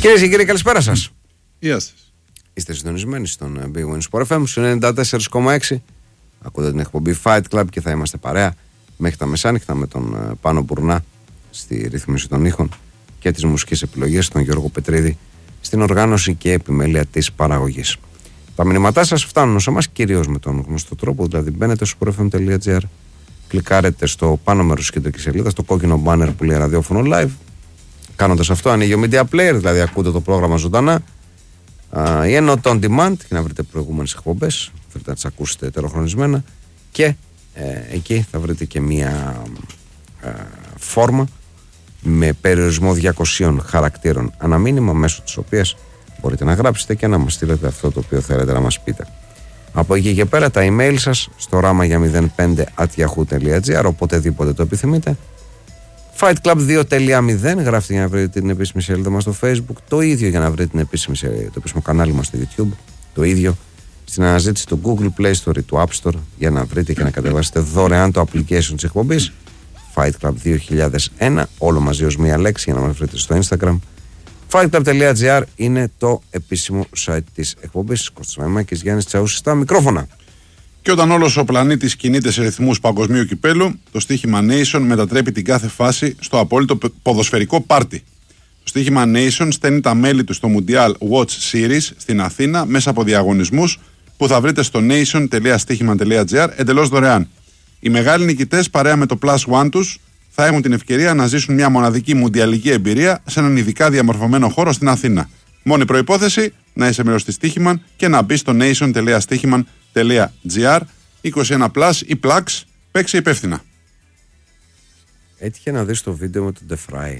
Κυρίες και κύριοι, καλησπέρα σας. Γεια σας. Είστε συντονισμένοι στον Big Win Sport FM στο 94,6. Ακούτε την εκπομπή Fight Club και θα είμαστε παρέα μέχρι τα μεσάνυχτα με τον Πάνο Μπουρνά στη ρύθμιση των ήχων και τις μουσικές επιλογές, τον Γιώργο Πετρίδη στην οργάνωση και επιμέλεια της παραγωγής. Τα μηνύματά σας φτάνουν σε εμάς κυρίως με τον γνωστό τρόπο, δηλαδή μπαίνετε στο sportfm.gr, κλικάρετε στο πάνω μέρος της κεντρικής σελίδας, στο κόκκινο banner που λέει ραδιόφωνο live. Κάνοντας αυτό, ανοίγει ο Media Player, δηλαδή ακούτε το πρόγραμμα ζωντανά. Ή ενώ το on demand, για να βρείτε προηγούμενες εκπομπές, θέλετε να τις ακούσετε ετεροχρονισμένα. Και εκεί θα βρείτε και μία φόρμα με περιορισμό 200 χαρακτήρων αναμήνυμα, μέσω της οποίας μπορείτε να γράψετε και να μας στείλετε αυτό το οποίο θέλετε να μας πείτε. Από εκεί και πέρα τα email σας στο rama5.yahoo.gr, οποτεδήποτε το επιθυμείτε. Fight Club 2.0 γράφτε για να βρείτε την επίσημη σελίδα μας στο Facebook. Το ίδιο για να βρείτε το επίσημο κανάλι μας στο YouTube. Το ίδιο στην αναζήτηση του Google Play Store ή του App Store για να βρείτε και να κατεβάσετε δωρεάν το application της εκπομπής Fight Club 2001, όλο μαζί ως μία λέξη, για να μας βρείτε στο Instagram. Fightclub.gr είναι το επίσημο site της εκπομπής. Κώστας Μαϊμάκης, Γιάννης Τσαούσης στα μικρόφωνα. Και όταν όλος ο πλανήτης κινείται σε ρυθμούς παγκοσμίου κυπέλου, το στοίχημα Nation μετατρέπει την κάθε φάση στο απόλυτο ποδοσφαιρικό πάρτι. Το στοίχημα Nation στέλνει τα μέλη του στο Mundial Watch Series στην Αθήνα μέσα από διαγωνισμούς που θα βρείτε στο nation.stihima.gr εντελώς δωρεάν. Οι μεγάλοι νικητές παρέα με το Plus One τους θα έχουν την ευκαιρία να ζήσουν μια μοναδική μουντιαλική εμπειρία σε έναν ειδικά διαμορφωμένο χώρο στην Αθήνα. Μόνη προϋπόθεση να είσαι μέρος της Στοίχημαν και να μπει στο nation.stihima.gr. 21 plus ή Plex, παίξε υπεύθυνα. Έτυχε να δεις το βίντεο με τον Defray.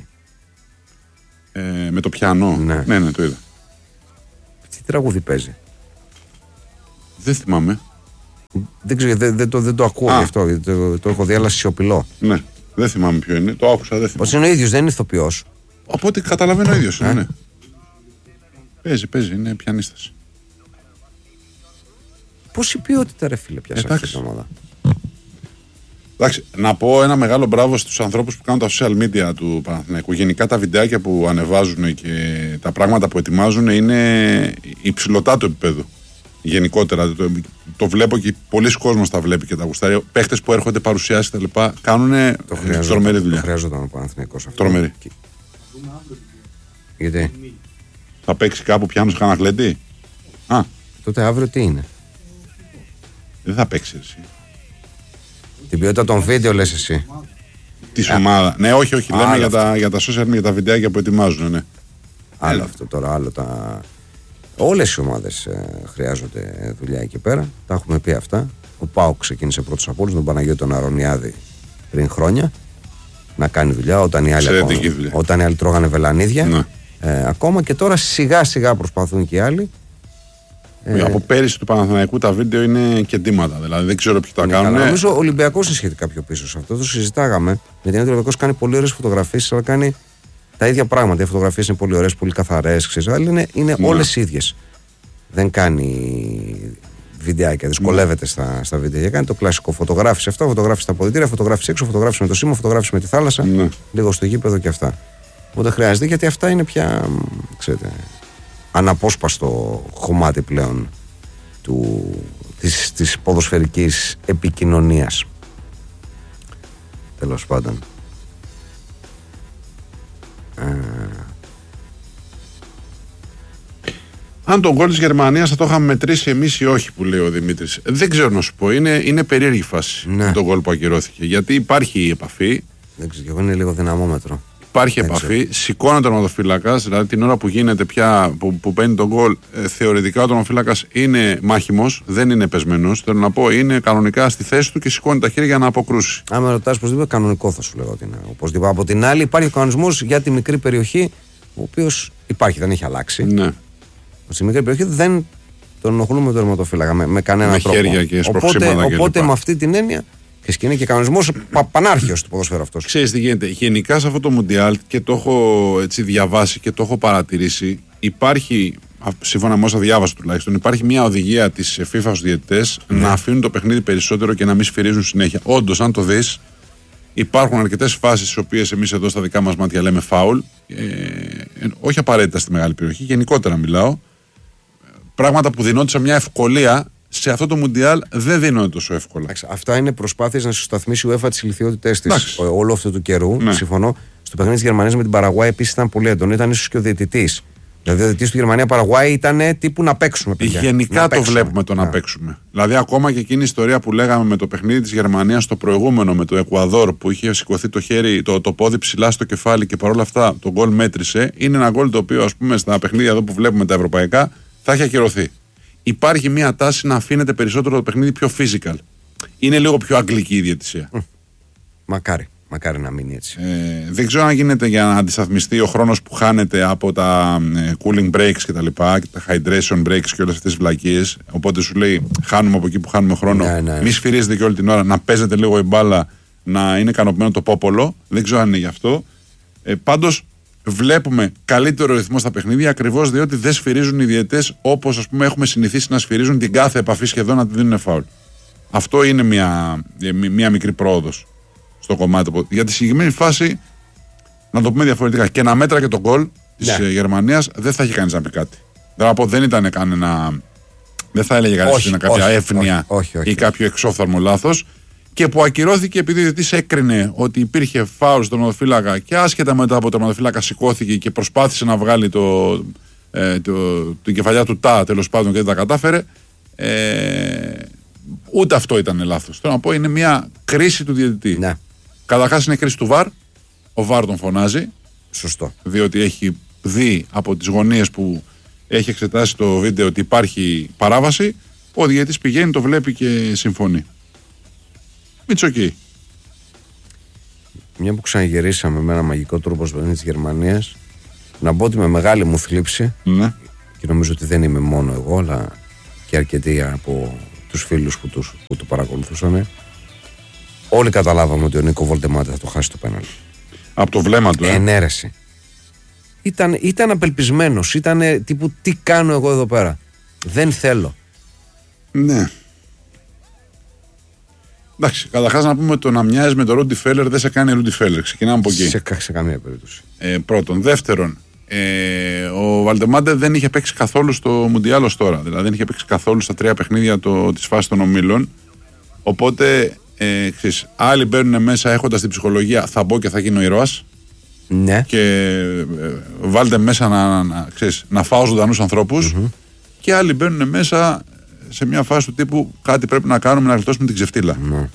Με το πιανό. Ναι, το είδα. Τι τραγούδι παίζει? Δεν θυμάμαι. Δεν ξέρω, δεν το ακούω γι' αυτό. Το έχω δει, αλλά σιωπηλό. Ναι, δεν θυμάμαι ποιο είναι. Το άκουσα, δεν θυμάμαι. Πως είναι ο ίδιος, δεν είναι ηθοποιός. Από ό,τι καταλαβαίνω ο ίδιος. Ναι. Παίζει, είναι πιανίστας. Πόση ποιότητα, ρε φίλε, πια σε αυτή την ομάδα. Εντάξει, να πω ένα μεγάλο μπράβο στους ανθρώπους που κάνουν τα social media του Παναθηναϊκού. Γενικά τα βιντεάκια που ανεβάζουν και τα πράγματα που ετοιμάζουν είναι υψηλωτά του επίπεδου. Γενικότερα το βλέπω και πολλοί κόσμος τα βλέπει και τα γουστάρει. Παίχτες που έρχονται, παρουσιάσεις τα λοιπά, κάνουν τρομερή δουλειά. Το χρειάζονταν ο Παναθηναϊκός αυτό. Τρομερή. Γιατί? Θα παίξει κάπου πιάνο σε Χανακλέτη. Τότε αύριο τι είναι? Δεν θα παίξει εσύ. Την ποιότητα των βίντεο λες εσύ? Τη ομάδα. Ναι, όχι. Λέμε για τα social media, για τα βιντεάκια που ετοιμάζουν. Ναι. Άλλο αυτό τώρα, άλλο όλες οι ομάδες χρειάζονται δουλειά εκεί πέρα. Τα έχουμε πει αυτά. Ο ΠΑΟΚ ξεκίνησε πρώτος από όλους, τον Παναγιώτη τον Αρωνιάδη πριν χρόνια να κάνει δουλειά όταν οι άλλοι τρώγανε βελανίδια. Ναι. Ακόμα και τώρα σιγά σιγά προσπαθούν και οι άλλοι. Από πέρυσι του Παναθηναϊκού τα βίντεο είναι και ντύματα, δηλαδή δεν ξέρω ποιοι τα κάνουν. Νομίζω ο Ολυμπιακός είναι σχετικά πιο πίσω σε αυτό. Το συζητάγαμε. Γιατί ο Ολυμπιακός κάνει πολύ ωραίες φωτογραφίες, αλλά κάνει τα ίδια πράγματα. Οι φωτογραφίες είναι πολύ ωραίες, πολύ καθαρές, αλλά είναι όλες ίδιες. Δεν κάνει βιντεάκια, δυσκολεύεται στα βίντεο. Κάνει το κλασικό. Φωτογράφησε αυτά, φωτογράφησε στα αποδυτήρια, φωτογράφησε έξω, φωτογράφησε με το σήμα, φωτογράφησε με τη θάλασσα, λίγο στο γήπεδο και αυτά. Οπότε χρειάζεται, γιατί αυτά είναι πια, ξέρετε, αναπόσπαστο κομμάτι πλέον της ποδοσφαιρικής επικοινωνίας. Τέλος πάντων. Αν τον γκολ της Γερμανίας θα το είχαμε μετρήσει εμείς ή όχι, που λέει ο Δημήτρης, δεν ξέρω να σου πω. Είναι περίεργη φάση το γκολ που ακυρώθηκε. Γιατί υπάρχει η επαφή. Δεν ξέρω, εγώ είναι λίγο δυναμόμετρο. Υπάρχει επαφή, σηκώνεται ο τερματοφύλακας, δηλαδή την ώρα που γίνεται πια, που παίρνει τον γκολ, θεωρητικά ο τερματοφύλακας είναι μάχημος, δεν είναι πεσμένος. Θέλω να πω, είναι κανονικά στη θέση του και σηκώνει τα χέρια για να αποκρούσει. Αν με ρωτάς οπωσδήποτε, κανονικό θα σου λέω ότι είναι. Οπωσδήποτε. Από την άλλη, υπάρχει ο κανονισμός για τη μικρή περιοχή, ο οποίος υπάρχει, δεν έχει αλλάξει. Ναι. Στη μικρή περιοχή δεν τον ενοχλούμε τον τερματοφύλακα με κανέναν τρόπο. Χέρια και οπότε με αυτή την έννοια. Και είναι και κανονισμός πανάρχαιος του ποδοσφαίρου αυτός. Ξέρεις τι γίνεται. Γενικά σε αυτό το Μουντιάλ, και το έχω διαβάσει και το έχω παρατηρήσει, υπάρχει, σύμφωνα με όσα διάβασα τουλάχιστον, υπάρχει μια οδηγία της FIFA στους διαιτητές να αφήνουν το παιχνίδι περισσότερο και να μην σφυρίζουν συνέχεια. Όντως, αν το δεις, υπάρχουν αρκετές φάσεις στις οποίες εμείς εδώ στα δικά μας μάτια λέμε φάουλ. όχι απαραίτητα στη μεγάλη περιοχή, γενικότερα μιλάω. Πράγματα που δινόντουσαν μια ευκολία σε αυτό το Μουντιάλ δεν δίνονται τόσο εύκολα. Αυτά είναι προσπάθειες να συσταθμίσει η UEFA τις ηλικιότητές της όλο αυτού του καιρού. Ναι. Συμφωνώ. Στο παιχνίδι της Γερμανίας με την Παραγουάη επίσης ήταν πολύ έντονο. Ήταν ίσως και ο διαιτητής. Δηλαδή, ο διαιτητής του Γερμανία-Παραγουάη ήταν τύπου να παίξουμε. Παιδιά. Γενικά να το βλέπουμε το να παίξουμε. Δηλαδή, ακόμα και εκείνη η ιστορία που λέγαμε με το παιχνίδι της Γερμανίας στο προηγούμενο με το Εκουαδόρ που είχε σηκωθεί το χέρι, το πόδι ψηλά στο κεφάλι και παρόλα αυτά το γκολ μέτρησε. Είναι ένα γκολ το οποίο, ας πούμε, στα παιχνίδια εδώ που βλέπουμε τα ευρωπαϊκά θα έχει ακυρωθεί. Υπάρχει μια τάση να αφήνεται περισσότερο το παιχνίδι πιο physical. Είναι λίγο πιο αγγλική η διαιτησία. Μακάρι να μείνει έτσι. Δεν ξέρω αν γίνεται για να αντισταθμιστεί ο χρόνος που χάνεται από τα cooling breaks και τα λοιπά, και τα hydration breaks και όλες αυτές τις βλακίες. Οπότε σου λέει χάνουμε από εκεί που χάνουμε χρόνο. Ναι. Μη σφυρίζετε και όλη την ώρα, να παίζετε λίγο η μπάλα, να είναι ικανοποιημένο το πόπολο. Δεν ξέρω αν είναι γι' αυτό. Πάντως βλέπουμε καλύτερο ρυθμό στα παιχνίδια ακριβώς διότι δεν σφυρίζουν οι διαιτές όπως ας πούμε έχουμε συνηθίσει να σφυρίζουν την κάθε επαφή σχεδόν να τη δίνουν φάουλ. Αυτό είναι μια μικρή πρόοδος στο κομμάτι. Για τη συγκεκριμένη φάση, να το πούμε διαφορετικά, και να μέτρα και το γκολ της Γερμανίας δεν θα είχε κανείς να πει κάτι. Δεν ήταν κανένα. Δεν θα έλεγε κανείς ότι είναι κάποια έφνοια ή κάποιο εξόφθαλμο λάθος. Και που ακυρώθηκε επειδή ο διαιτητής έκρινε ότι υπήρχε φάουλ στον τερματοφύλακα και άσχετα μετά από το τερματοφύλακα σηκώθηκε και προσπάθησε να βγάλει την κεφαλιά του ΤΑ τέλος πάντων και δεν τα κατάφερε. Ούτε αυτό ήταν λάθος. Θέλω να πω είναι μια κρίση του διαιτητή. Ναι. Καταρχάς είναι κρίση του ΒΑΡ. Ο ΒΑΡ τον φωνάζει. Σωστό. Διότι έχει δει από τις γωνίες που έχει εξετάσει το βίντεο ότι υπάρχει παράβαση. Ο διαιτητής πηγαίνει, το βλέπει και συμφωνεί. Μητσοκή. Μια που ξαναγυρίσαμε με ένα μαγικό τρόπο στο παιχνίδι της Γερμανίας, να πω ότι με μεγάλη μου θλίψη, ναι. Και νομίζω ότι δεν είμαι μόνο εγώ, αλλά και αρκετοί από τους φίλους που το παρακολουθούσαν, όλοι καταλάβαμε ότι ο Νίκο Βολτεμάτε θα το χάσει το πέναλτι. Από το βλέμμα του. Ενέρεση. Ήταν απελπισμένος. Ήταν τύπου τι κάνω εγώ εδώ πέρα. Δεν θέλω. Ναι. Εντάξει, καταρχάς να πούμε ότι το να μοιάζει με τον Ρούντι Φέλλερ δεν σε κάνει Ρούντι Φέλλερ. Ξεκινάμε από εκεί. Σε καμία περίπτωση. Πρώτον. Δεύτερον, ο Βαλτεμάντε δεν είχε παίξει καθόλου στο Μουντιάλ ως τώρα. Δηλαδή δεν είχε παίξει καθόλου στα 3 παιχνίδια της φάσης των ομίλων. Οπότε, άλλοι μπαίνουν μέσα έχοντας την ψυχολογία θα μπω και θα γίνω ήρωας. Ναι. Και βάλτε μέσα να φάω ζωντανούς ανθρώπους. Mm-hmm. Και άλλοι μπαίνουν μέσα σε μια φάση του τύπου κάτι πρέπει να κάνουμε να γλιτώσουμε την ξεφτύλα. Ναι.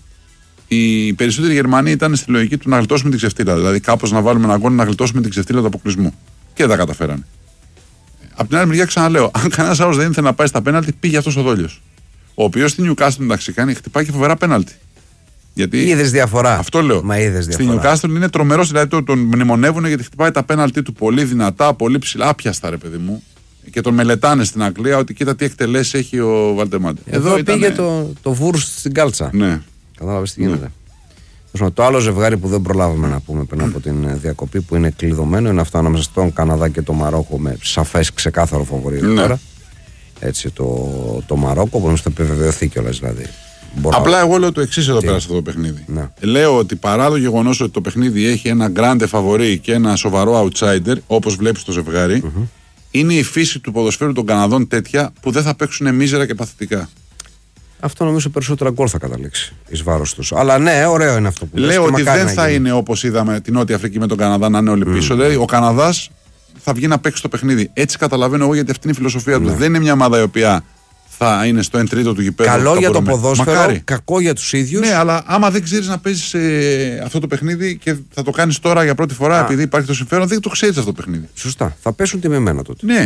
Οι περισσότεροι Γερμανοί ήταν στη λογική του να γλιτώσουμε την ξεφτύλα. Δηλαδή κάπως να βάλουμε ένα αγώνα να γλιτώσουμε την ξεφτύλα του αποκλεισμού. Και δεν τα καταφέρανε. Απ' την άλλη μεριά ξαναλέω, αν κανένας άλλος δεν ήθελε να πάει στα πέναλτι, πήγε αυτός ο Δόλιος. Ο οποίος στην Newcastle εντάξει χτυπάει και φοβερά πέναλτι. Γιατί είδες διαφορά. Αυτό λέω. Στην Newcastle είναι τρομερός, δηλαδή τον μνημονεύουν γιατί χτυπάει τα πέναλτι του πολύ δυνατά, πολύ ψηλά, άπιαστα ρε παιδί μου. Και τον μελετάνε στην Αγγλία ότι κοίτα τι εκτελέσεις έχει ο Βαλτεμάντε. Εδώ πήγε το βούρς στην κάλτσα. Ναι. Κατάλαβες τι γίνεται. Ναι. Το άλλο ζευγάρι που δεν προλάβαμε να πούμε πριν από την διακοπή που είναι κλειδωμένο είναι αυτό ανάμεσα στον Καναδά και το Μαρόκο με σαφές ξεκάθαρο φαβορί εδώ πέρα. Έτσι το Μαρόκο που θα επιβεβαιωθεί κιόλας δηλαδή. Απλά εγώ λέω το εξής εδώ πέρα σε αυτό το παιχνίδι. Ναι. Λέω ότι παρά το γεγονός ότι το παιχνίδι έχει ένα grande φαβορί και ένα σοβαρό outsider, όπως βλέπεις το ζευγάρι, είναι η φύση του ποδοσφαίρου των Καναδών τέτοια που δεν θα παίξουν μίζερα και παθητικά. Αυτό νομίζω περισσότερα γκολ θα καταλήξει εις βάρος τους. Αλλά ναι, ωραίο είναι αυτό που λες. Λέω ότι δεν θα είναι όπως είδαμε την Νότια Αφρική με τον Καναδά να είναι όλοι πίσω. Δηλαδή ο Καναδάς θα βγει να παίξει το παιχνίδι. Έτσι καταλαβαίνω εγώ γιατί αυτή είναι η φιλοσοφία του. Δεν είναι μια ομάδα η οποία θα είναι στο 1/3 του γηπέδου. Καλό για το ποδόσφαιρο, κακό για τους ίδιους. Ναι, αλλά άμα δεν ξέρεις να παίζεις αυτό το παιχνίδι και θα το κάνεις τώρα για πρώτη φορά επειδή υπάρχει το συμφέρον, δεν το ξέρεις αυτό το παιχνίδι. Σωστά. Θα πέσουν τιμημένα τότε. Ναι.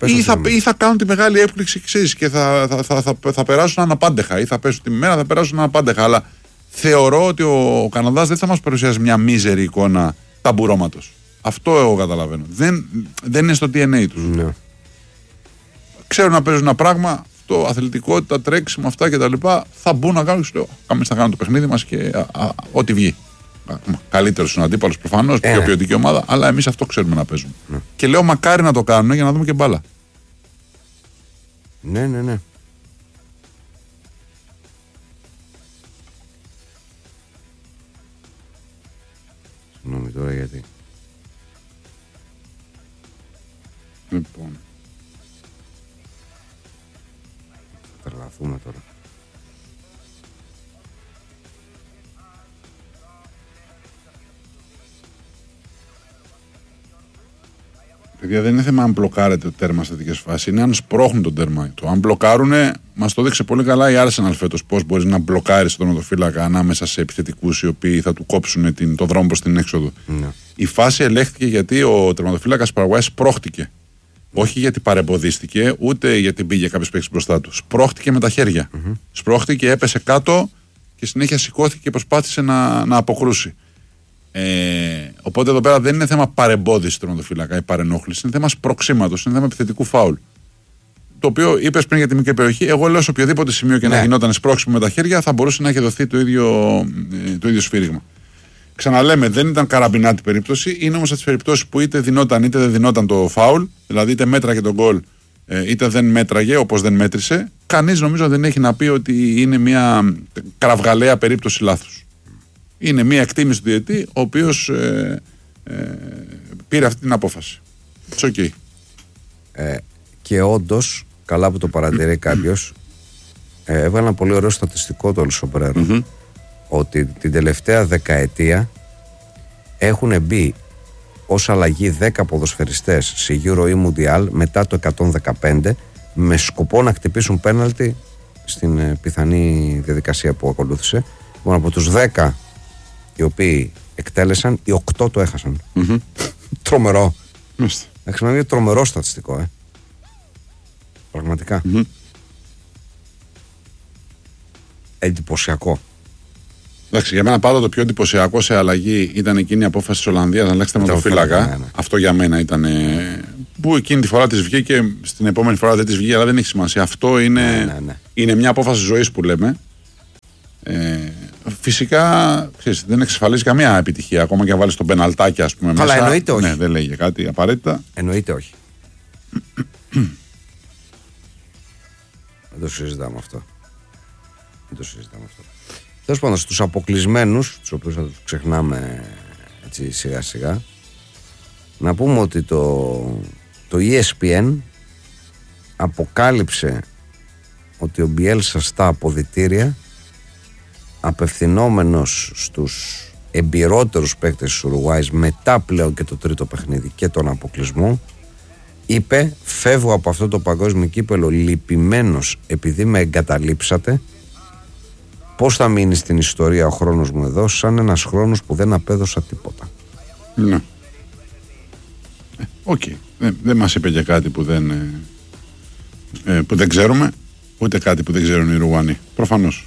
Ή θα κάνουν τη μεγάλη έκπληξη και θα περάσουν αναπάντεχα. Ή θα πέσουν τιμημένα, θα περάσουν αναπάντεχα. Αλλά θεωρώ ότι ο Καναδάς δεν θα μας παρουσιάσει μια μίζερη εικόνα ταμπουρώματος. Αυτό εγώ καταλαβαίνω. Δεν είναι στο DNA τους. Ναι. Ξέρουν να παίζουν ένα πράγμα. Το αθλητικότητα, τρέξιμο, αυτά κτλ. Θα μπουν να κάνουν. Κάμε να κάνουμε το παιχνίδι μας και ό,τι βγει. Καλύτερος είναι ο αντίπαλος προφανώς, πιο ποιοτική ομάδα, αλλά εμείς αυτό ξέρουμε να παίζουμε. Ναι. Και λέω μακάρι να το κάνουν για να δούμε και μπάλα. Ναι. Συγγνώμη τώρα γιατί. Λοιπόν. Θα τρελαθούμε τώρα. Παιδιά, δεν είναι θέμα αν μπλοκάρετε το τέρμα σε τέτοιες φάσεις, είναι αν σπρώχνουν το τέρμα. Το αν μπλοκάρουνε, μας το έδειξε πολύ καλά η Arsenal φέτος. Πώς μπορεί να μπλοκάρει τον τερματοφύλακα ανάμεσα σε επιθετικούς οι οποίοι θα του κόψουν το δρόμο προς την έξοδο. Ναι. Η φάση ελέγχθηκε γιατί ο τερματοφύλακας Παραγουάης σπρώχτηκε. Όχι γιατί παρεμποδίστηκε, ούτε γιατί πήγε κάποιος παίκτης μπροστά του. Σπρώχτηκε με τα χέρια. Σπρώχτηκε, έπεσε κάτω και συνέχεια σηκώθηκε και προσπάθησε να αποκρούσει. Οπότε εδώ πέρα δεν είναι θέμα παρεμπόδιση του τερματοφύλακα ή παρενόχληση, είναι θέμα σπροξήματος, είναι θέμα επιθετικού φάουλ. Το οποίο είπες πριν για τη μικρή περιοχή. Εγώ λέω σε οποιοδήποτε σημείο και να γινόταν σπρώξιμο με τα χέρια θα μπορούσε να έχει δοθεί το ίδιο σφύριγμα. Ξαναλέμε, δεν ήταν καραμπινάτη περίπτωση, είναι όμως από τις περιπτώσεις που είτε δινόταν είτε δεν δινόταν το φάουλ, δηλαδή είτε μέτραγε τον γκολ είτε δεν μέτραγε όπως δεν μέτρησε. Κανείς νομίζω δεν έχει να πει ότι είναι μια κραυγαλαία περίπτωση λάθους. Είναι μια εκτίμηση του διαιτητή, ο οποίος πήρε αυτή την απόφαση. It's okay. Και όντως, καλά που το παρατηρεί κάποιος, έβαλε ένα πολύ ωραίο στατιστικό το Λισομπρέρο. Ότι την τελευταία δεκαετία έχουν μπει ως αλλαγή 10 ποδοσφαιριστές σε Euro ή Mundial μετά το 115 με σκοπό να χτυπήσουν πέναλτι στην πιθανή διαδικασία που ακολούθησε. Λοιπόν, από τους 10 οι οποίοι εκτέλεσαν, οι 8 το έχασαν. Τρομερό. Είναι τρομερό στατιστικό, πραγματικά. Εντυπωσιακό. Εντάξει, για μένα πάντα το πιο εντυπωσιακό σε αλλαγή ήταν εκείνη η απόφαση της Ολλανδίας να αλλάξει τερματοφύλακα. Αυτό για μένα ήταν. Που εκείνη τη φορά της βγήκε, στην επόμενη φορά δεν της βγήκε, αλλά δεν έχει σημασία. Αυτό είναι μια απόφαση ζωής που λέμε. Φυσικά ξέρεις, δεν εξασφαλίζει καμία επιτυχία. Ακόμα και αν βάλεις τον πεναλτάκι, ας πούμε. Καλά, μέσα. εννοείται όχι. Ναι, δεν λέγει κάτι απαραίτητα. Εννοείται όχι. Δεν το συζητάμε αυτό. Τέλος πάντων, στους αποκλεισμένους, τους οποίους θα τους ξεχνάμε έτσι σιγά σιγά, να πούμε ότι το ESPN αποκάλυψε ότι ο Μπιέλσα στα αποδυτήρια, απευθυνόμενος στους εμπειρότερους παίκτες της Ουρουάης μετά πλέον και το τρίτο παιχνίδι και τον αποκλεισμό, είπε: φεύγω από αυτό το παγκόσμιο κύπελο λυπημένος επειδή με εγκαταλείψατε. Πώς θα μείνει στην ιστορία ο χρόνος μου εδώ, σαν ένας χρόνος που δεν απέδωσα τίποτα. Ναι. Οκ. Δεν μας είπε και κάτι που δεν ξέρουμε, ούτε κάτι που δεν ξέρουν οι Ουρουγουανοί. Προφανώς.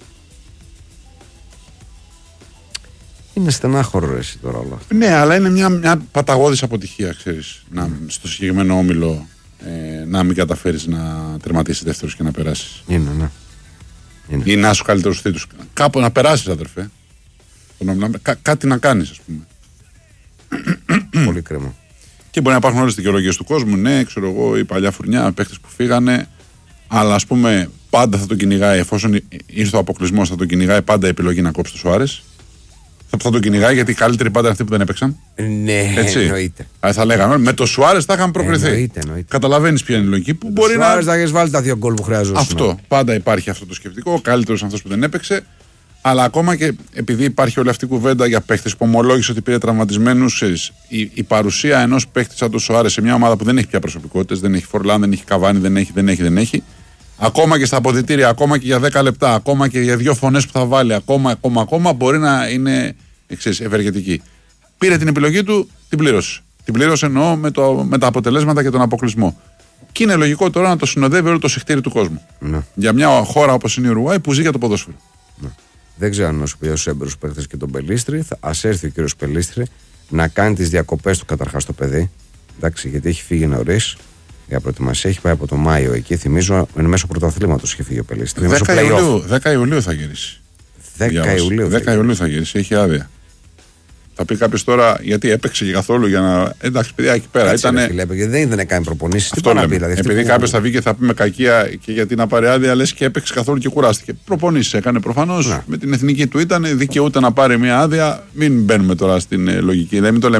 Είναι στενάχωρο εσύ τώρα όλα αυτά. Ναι, αλλά είναι μια παταγώδης αποτυχία, ξέρεις. Στο συγκεκριμένο όμιλο να μην καταφέρεις να τερματίσεις δεύτερος και να περάσεις. Είναι, ναι. Ή να σου καλύτερους θήτους. Κάπου να περάσεις, αδερφέ. Κάτι να κάνεις, ας πούμε. Πολύ κρίμα. Και μπορεί να υπάρχουν όλες τις δικαιολογίες του κόσμου. Ναι, ξέρω εγώ, η παλιά φουρνιά, παίχτες που φύγανε. Αλλά ας πούμε, πάντα θα τον κυνηγάει, εφόσον ήρθε ο αποκλεισμός, θα τον κυνηγάει πάντα η επιλογή να κόψει το Σουάρες. Θα τον κυνηγάει γιατί οι καλύτεροι πάντα είναι αυτοί που δεν έπαιξαν. Ναι, έτσι. Εννοείται. Θα λέγαμε με το Σουάρες θα είχαν προκριθεί. Εννοείται. Καταλαβαίνεις ποια είναι η λογική που μπορεί Σουάρες θα έχεις βάλει τα 2 γκολ που χρειάζεσαι. Αυτό. Πάντα υπάρχει αυτό το σκεπτικό. Ο καλύτερος αυτός που δεν έπαιξε. Αλλά ακόμα και επειδή υπάρχει όλη αυτή η κουβέντα για παίχτες που ομολόγησε ότι πήρε τραυματισμένους, η παρουσία ενός παίχτη σαν το Σουάρες σε μια ομάδα που δεν έχει πια προσωπικότητες, δεν έχει Φορλάν, δεν έχει Καβάνι, δεν έχει. Ακόμα και στα αποδυτήρια, ακόμα και για 10 λεπτά, ακόμα και για 2 φωνές που θα βάλει, ακόμα μπορεί να είναι ευεργετική. Πήρε την επιλογή του, την πλήρωσε. Την πλήρωσε εννοώ με τα αποτελέσματα και τον αποκλεισμό. Και είναι λογικό τώρα να το συνοδεύει όλο το συχτήρι του κόσμου. Ναι. Για μια χώρα όπως είναι η Ουρουάη που ζει για το ποδόσφαιρο. Ναι. Δεν ξέρω αν σου πει ως έμπειρος παίκτης και τον Πελίστρη. Ας έρθει ο κύριος Πελίστρη να κάνει τις διακοπές του καταρχάς το παιδί. Εντάξει, γιατί έχει φύγει νωρίς για προετοιμασία. Έχει πάει από το Μάιο εκεί. Θυμίζω είναι μέσω πρωταθλήματος είχε φύγει ο Πελίστρη. 10 Ιουλίου θα γυρίσει. 10 Ιουλίου θα γυρίσει, έχει άδεια. Θα πει κάποιο τώρα γιατί έπαιξε και καθόλου για να. Εντάξει, παιδιά, εκεί πέρα ήταν. Δεν ήταν κάνει προπονήσεις. Αυτό λέμε. Δηλαδή, επειδή κάποιο θα βγει και θα πει με κακία και γιατί να πάρει άδεια, λες και έπαιξε καθόλου και κουράστηκε. Προπονήσεις έκανε προφανώς. Με την εθνική του ήταν, δικαιούται να πάρει μια άδεια. Μην μπαίνουμε τώρα στην λογική. Δεν μην το λέμε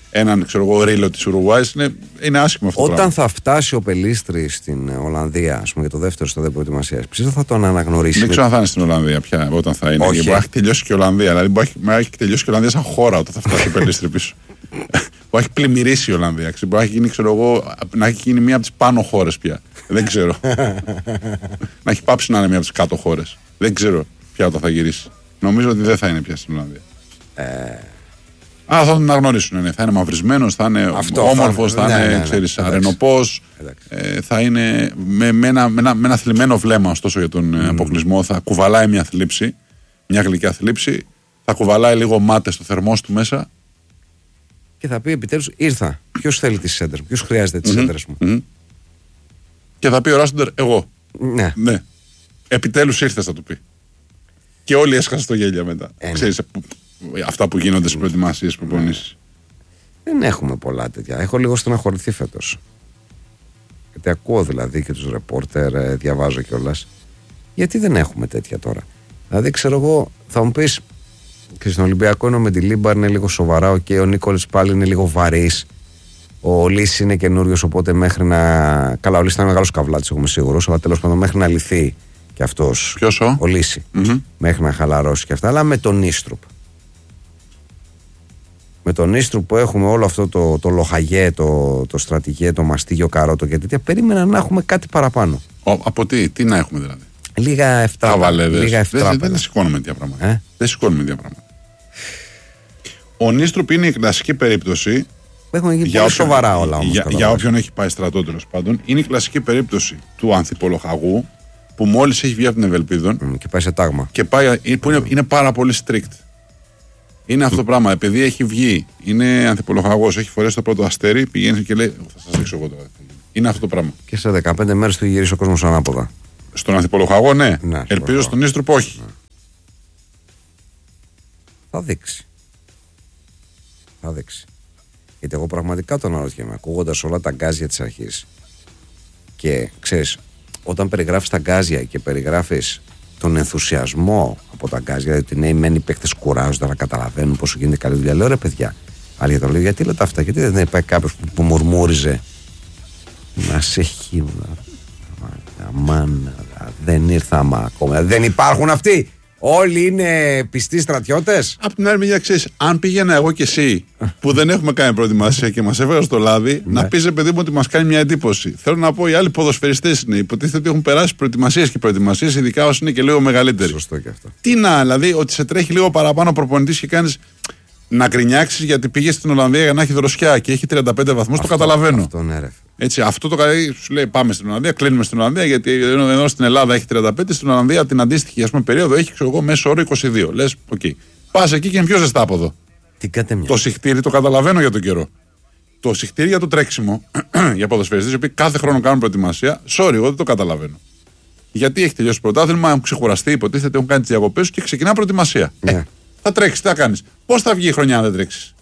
έναν ρίλο της Ουρουγουάης. Είναι άσχημο αυτό. Όταν θα φτάσει ο Πελίστρη στην Ολλανδία, ας πούμε, για το δεύτερο στάδιο προετοιμασίας, πιστεύω θα τον αναγνωρίσει. Δεν ξέρω αν θα είναι στην Ολλανδία πια όταν θα είναι. Μπορεί να έχει τελειώσει και η Ολλανδία. Δηλαδή μπορεί να έχει τελειώσει και η Ολλανδία σαν χώρα όταν θα φτάσει ο Πελίστρη πίσω. Μπορεί να έχει πλημμυρίσει η Ολλανδία. Μπορεί να έχει γίνει, να έχει γίνει μία από τις πάνω χώρες πια. Δεν ξέρω. Να έχει πάψει να είναι μία από τις κάτω χώρες. Δεν ξέρω πια όταν θα γυρίσει. Νομίζω ότι δεν θα είναι πια στην Ολλανδία. Θα τον αναγνωρίσουν. Ναι. Θα είναι μαυρισμένος, θα είναι όμορφος, θα είναι αρενοπός. Θα είναι με ένα θλιμμένο βλέμμα, ωστόσο, για τον αποκλεισμό. Θα κουβαλάει μια θλίψη, μια γλυκιά θλίψη. Θα κουβαλάει λίγο μάτες στο θερμός του μέσα. Και θα πει επιτέλους: ήρθα. Ποιος θέλει τις σέντρες μου, ποιος χρειάζεται τις σέντρες μου. Και θα πει ο Ράσοντερ: εγώ. Ναι. Επιτέλους ήρθες, θα του πει. Και όλοι έσχασαν στο γέλια μετά. Ξέρεις, αυτά που γίνονται στις προετοιμασίες προπονήσεις. Δεν έχουμε πολλά τέτοια. Έχω λίγο στεναχωρηθεί φέτος. Γιατί ακούω δηλαδή και τους ρεπόρτερ, διαβάζω κιόλας. Γιατί δεν έχουμε τέτοια τώρα. Δηλαδή, ξέρω εγώ, θα μου πεις, και στον Ολυμπιακό είναι ο Μεντιλίμπαρ, είναι λίγο σοβαρά. Ο Νίκολης πάλι είναι λίγο βαρύς. Ο Λύσης είναι καινούριος, οπότε μέχρι να. Καλά, ο Λύσης ήταν μεγάλος καβλάτης, εγώ είμαι σίγουρος. Αλλά τέλος πάντων, μέχρι να λυθεί κι αυτός. Ποιος ο Λύση. Μέχρι να χαλαρώσει κι αυτά. Αλλά με τον Νίστρουπ. Με τον Νίστρουπ που έχουμε όλο αυτό το λοχαγέ, το στρατηγέ, το μαστίγιο καρότο και τέτοια, περίμενα να έχουμε κάτι παραπάνω. Από τι να έχουμε δηλαδή? Λίγα ευτράπελα. Δεν σηκώνουμε τέτοια πράγματα. Δεν σηκώνουμε τέτοια πράγματα. Ο Νίστρουπ είναι η κλασική περίπτωση. Έχουν γίνει πολύ σοβαρά όλα όμως. Για όποιον έχει πάει στρατό, τέλος πάντων, είναι η κλασική περίπτωση του ανθιπολοχαγού που μόλις έχει βγει από την Ευελπίδων και πάει σε τάγμα. Και πάει, που είναι πάρα πολύ strict. Είναι αυτό το πράγμα. Επειδή έχει βγει, είναι ανθιπολοχαγός, έχει φορέσει το πρώτο αστέρι, πηγαίνει και λέει: θα σας δείξω εγώ τώρα. Είναι αυτό το πράγμα. Και σε 15 μέρες του γυρίσει ο κόσμος ανάποδα. Στον ανθιπολοχαγό, ναι. Ελπίζω στον Νίστρουπ όχι. Θα δείξει. Θα δείξει. Γιατί εγώ πραγματικά τον αναρωτιέμαι, ακούγοντας όλα τα γκάζια της αρχής. Και ξέρεις, όταν περιγράφεις τα γκάζια και περιγράφεις τον ενθουσιασμό από τα γκάζια, γιατί ναι, μένει οι παίκτες κουράζονται, αλλά καταλαβαίνουν πόσο γίνεται καλή δουλειά. Λέω: ρε παιδιά, αλλά για το λέω, γιατί λέτε αυτά, γιατί δεν υπάρχει κάποιος που μουρμούριζε να σε χείμωνα. Αμάν, δεν ήρθαμε ακόμα. Δεν υπάρχουν αυτοί. Όλοι είναι πιστοί στρατιώτες. Απ' την άλλη μεριά, ξέρεις, αν πήγαινα εγώ και εσύ που δεν έχουμε κάνει προετοιμασία και μας έβγαλε στο λάδι, να πεις, παιδί μου, ότι μας κάνει μια εντύπωση. Θέλω να πω, οι άλλοι ποδοσφαιριστές είναι. Υποτίθεται ότι έχουν περάσει προετοιμασίες και προετοιμασίες, ειδικά όσοι είναι και λίγο μεγαλύτεροι. Σωστό και αυτό. Τι να, δηλαδή, ότι σε τρέχει λίγο παραπάνω προπονητής και κάνεις να γκρινιάξεις γιατί πήγες στην Ολλανδία για να έχει δροσιά και έχει 35 βαθμούς, το καταλαβαίνω. Αυτό, ναι, ρε. Έτσι, αυτό το καλεί, σου λέει: πάμε στην Ολλανδία, κλείνουμε στην Ολλανδία, γιατί ενώ στην Ελλάδα έχει 35, στην Ολλανδία την αντίστοιχη περίοδο έχει, ξέρω εγώ, μέσο όρο 22. Λες, οκ. Πας εκεί και είναι πιο ζεστά από εδώ. Το συχτήρι το καταλαβαίνω για τον καιρό. Το συχτήρι για το τρέξιμο, για ποδοσφαιριστές, οι οποίοι κάθε χρόνο κάνουν προετοιμασία, sorry, εγώ δεν το καταλαβαίνω. Γιατί έχει τελειώσει το πρωτάθλημα, έχουν ξεκουραστεί, υποτίθεται, έχουν κάνει τις διακοπές και ξεκινά προετοιμασία. Θα τρέξεις, τι θα κάνεις? Πώς θα βγει η χρονιά αν δεν τρέξεις?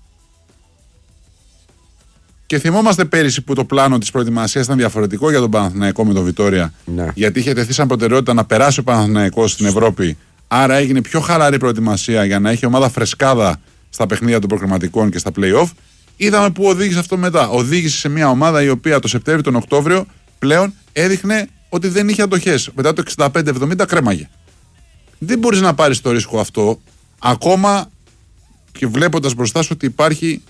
Και θυμόμαστε πέρυσι που το πλάνο της προετοιμασίας ήταν διαφορετικό για τον Παναθηναϊκό με τον Βιτόρια. Γιατί είχε τεθεί σαν προτεραιότητα να περάσει ο Παναθηναϊκός στην Ευρώπη. Άρα έγινε πιο χαλαρή προετοιμασία για να έχει ομάδα φρεσκάδα στα παιχνίδια των προκριματικών και στα play-off. Είδαμε που οδήγησε αυτό μετά. Οδήγησε σε μια ομάδα η οποία το Σεπτέμβριο, τον Οκτώβριο πλέον έδειχνε ότι δεν είχε αντοχές. Μετά το 65-70 κρέμαγε. Δεν μπορείς να πάρεις το ρίσκο αυτό ακόμα και βλέποντας μπροστά σου ότι υπάρχει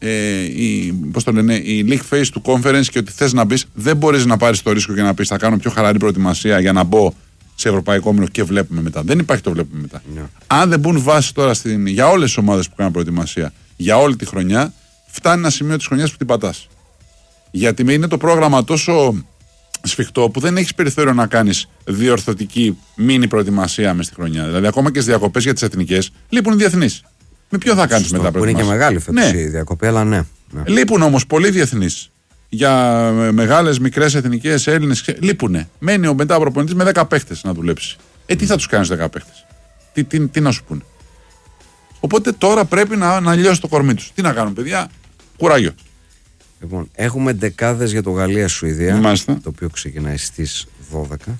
η league phase του conference και ότι θες να μπεις, δεν μπορείς να πάρεις το ρίσκο και να πεις θα κάνω πιο χαλαρή προετοιμασία για να μπω σε ευρωπαϊκό όμιλο και βλέπουμε μετά. Δεν υπάρχει το βλέπουμε μετά. Αν δεν μπουν βάση τώρα για όλες τις ομάδες που κάνουν προετοιμασία για όλη τη χρονιά, φτάνει ένα σημείο της χρονιάς που την πατάς. Γιατί είναι το πρόγραμμα τόσο σφιχτό που δεν έχεις περιθώριο να κάνεις διορθωτική μίνι προετοιμασία μες στη χρονιά. Δηλαδή, ακόμα και στις διακοπές για τις εθνικές, λείπουν οι διεθνείς. Με ποιο θα κάνεις μετά προετοιμασία? Που είναι και μεγάλη φέτος η διακοπή, αλλά ναι. Λείπουν όμως πολλοί διεθνείς. Για μεγάλες, μικρές εθνικές, Έλληνες, λείπουνε. Μένει ο μετά προπονητής με 10 παίχτες να δουλέψει. Τι θα τους κάνεις 10 παίχτες? Τι να σου πούνε? Οπότε τώρα πρέπει να λιώσει το κορμί τους. Τι να κάνουν, παιδιά? Κουράγιο. Λοιπόν, έχουμε δεκάδες για το Γαλλία-Σουηδία. Μάλιστα. Το οποίο ξεκινάει στις 12.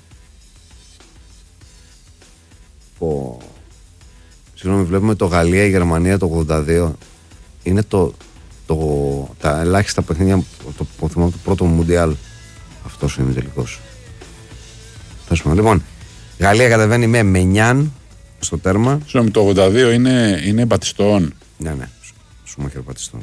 Συγγνώμη, βλέπουμε το Γαλλία-Γερμανία το 82. Είναι το τα ελάχιστα παιχνίδια που θυμάμαι το πρώτο Μουντιάλ. Αυτός είναι τελικός. Λοιπόν, η Γαλλία κατεβαίνει με Μενιάν στο τέρμα. Συγγνώμη, το 82 είναι Μπατιστόν. Ναι, Σουμάχερ Μπατιστόν.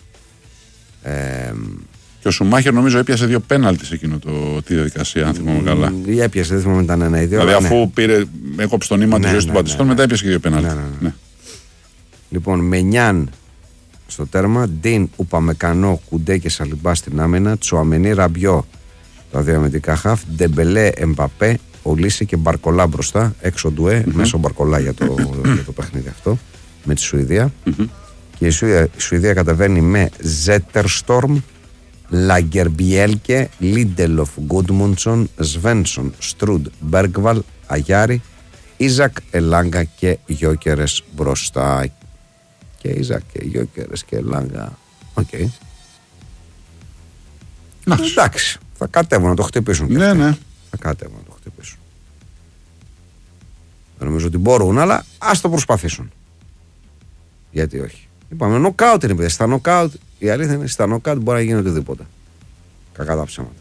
Και ο Σουμάχερ νομίζω έπιασε 2 πέναλτι σε εκείνο τη διαδικασία, αν θυμάμαι καλά. Έπιασε, δεν θυμάμαι, ήταν 1 ή 2. Δηλαδή, αφού έκοψε τον ύμα τη ζωή του Μπατιστόν, μετά έπιασε και 2 πέναλτι. Ναι. Λοιπόν, Μενιάν στο τέρμα, Ντίν, Ουπαμεκανό, Κουντέ και Σαλιμπά στην άμυνα, Τσουαμενί, Ραμπιό τα δύο αμυντικά χαφ, Ντεμπελέ, Εμπαπέ, Ολύση και Μπαρκολά μπροστά, έξω Ντουέ, μέσω Μπαρκολά για το παιχνίδι αυτό με τη Σουηδία. Και η Σουηδία κατεβαίνει με Ζέτερστορμ, Λαγκερμπιέλκε, Λίντελοφ, Γκούντμουντσον, Σβένσον, Στρούντ, Μπέργκβαλ, Αγιάρη, Ιζακ, Ελάγκα και Γιόκερες μπροστά. Και Ιζακ και Γιόκερες και Ελάγκα. Οκ. Εντάξει, θα κατέβουν να το χτυπήσουν. Ναι. Θα κατέβουν να το χτυπήσουν. Δεν νομίζω ότι μπορούν, αλλά ας το προσπαθήσουν. Γιατί όχι. Είπαμε, νοκάουτ είναι, παιδιά. Στα νοκάουτ, η αλήθεια είναι, στα νοκάουτ μπορεί να γίνει οτιδήποτε. Κακά τα ψέματα.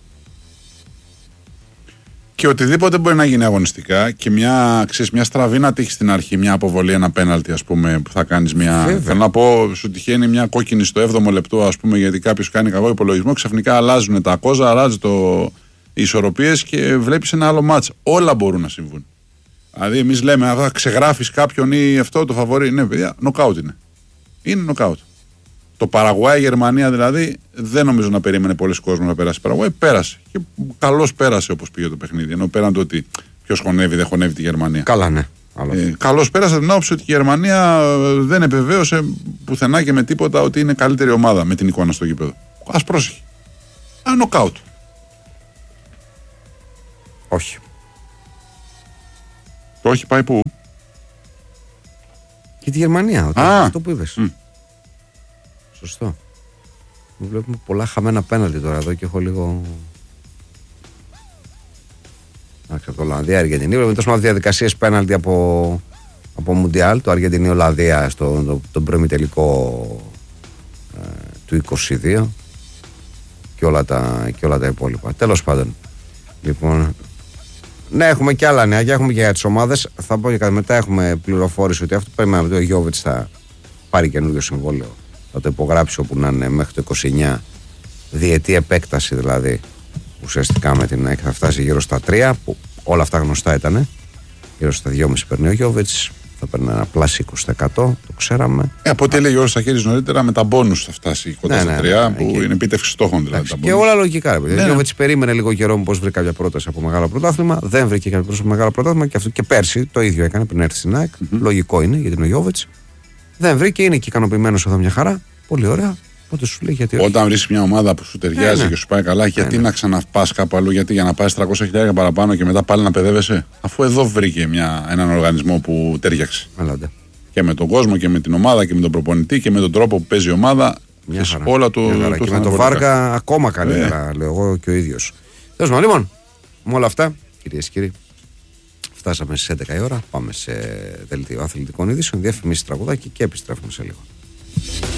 Και οτιδήποτε μπορεί να γίνει αγωνιστικά και μια στραβή να τύχει στην αρχή, μια αποβολή, ένα πέναλτι, ας πούμε, που θα κάνεις μια. Βέβαια. Θέλω να πω, σου τυχαίνει μια κόκκινη στο 7ο λεπτό, ας πούμε, γιατί κάποιος κάνει κακό υπολογισμό, ξαφνικά αλλάζουν τα κόζα, αλλάζει οι ισορροπίες και βλέπεις ένα άλλο μάτς. Όλα μπορούν να συμβούν. Δηλαδή, εμείς λέμε, αν ξεγράφεις κάποιον ή αυτό το φαβορί, ναι, παιδιά, νοκάουτ είναι. Είναι νοκάουτ. Το Παραγουάη-Γερμανία δηλαδή δεν νομίζω να περίμενε πολλοί κόσμοι να περάσει. Παραγουάη πέρασε. Και καλώς πέρασε όπως πήγε το παιχνίδι. Ενώ πέραν το ότι ποιος χωνεύει, δεν χωνεύει τη Γερμανία. Καλά, ναι. Καλώς πέρασε την άποψη ότι η Γερμανία δεν επιβεβαίωσε πουθενά και με τίποτα ότι είναι καλύτερη ομάδα με την εικόνα στο γήπεδο. Ας πρόσεχε. Νοκάουτ. Όχι. Το όχι πάει πού? Και τη Γερμανία. Αυτό που είπες. Σωστό. Βλέπουμε πολλά χαμένα πέναλτι τώρα εδώ και έχω λίγο. Εντάξει, από το Ολλανδία, Αργεντινή. Βλέπουμε τόσο διαδικασίες πέναλτι από Μουντιάλ. Το Αργεντινή-Ολλανδία στον προημιτελικό του 22 και όλα τα υπόλοιπα. Τέλος πάντων. Λοιπόν, ναι, έχουμε και άλλα νέα και έχουμε και για τις ομάδες. Θα πω και κάτι μετά. Έχουμε πληροφόρηση ότι αυτό που περιμέναμε ότι ο Γιόβιτς θα πάρει καινούργιο συμβόλαιο. Θα το υπογράψει όπου να είναι μέχρι το 29, διετή επέκταση δηλαδή, ουσιαστικά με την ΑΕΚ θα φτάσει γύρω στα 3, που όλα αυτά γνωστά ήταν. Γύρω στα 2,5 παίρνει ο Γιόβιτς, θα παίρνει ένα πλάσι 20%, το ξέραμε. Από ό,τι έλεγε ο Σαχέρης νωρίτερα, με τα μπόνους θα φτάσει κοντά στα 3, που είναι επίτευξη στόχων δηλαδή. Και όλα λογικά. Ο Γιόβιτς περίμενε λίγο καιρό πώς βρει κάποια πρόταση από μεγάλο πρωτάθλημα, δεν βρήκε κάποια πρόταση από μεγάλο πρωτάθλημα και πέρσι το ίδιο έκανε πριν έρθει στην ΑΕΚ. Λογικό είναι γιατί είναι ο Γιόβιτς. Δεν βρήκε, είναι και ικανοποιημένος εδώ μια χαρά. Πολύ ωραία. Οπότε σου λέει γιατί. Όταν βρει μια ομάδα που σου ταιριάζει και σου πάει καλά, γιατί να ξαναπάς κάπου αλλού, γιατί για να πάει 300.000 παραπάνω και μετά πάλι να παιδεύεσαι. Αφού εδώ βρήκε έναν οργανισμό που τέριαξε. Μαλάτε. Και με τον κόσμο και με την ομάδα και με τον προπονητή και με τον τρόπο που παίζει η ομάδα. Όλα του. Και με τον Βάργα ακόμα καλύτερα, λέω εγώ και ο ίδιος. Τέλος πάντων, λοιπόν, με όλα αυτά, κυρίες και κύριοι. Φτάσαμε στις 11 η ώρα. Πάμε σε δελτίο αθλητικών ειδήσεων, διαφημίσεις, τραγουδάκι και επιστρέφουμε σε λίγο.